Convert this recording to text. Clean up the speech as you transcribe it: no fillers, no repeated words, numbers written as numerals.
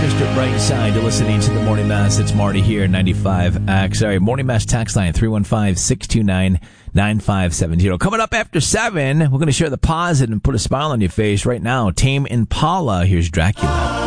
Crystal Brightside, listening to the Morning Mass. It's Marty here, 95X. Sorry, Morning Mass text line, 315-629-9570. Coming up after 7, we're going to share the positive and put a smile on your face right now. Tame Impala, here's Dracula.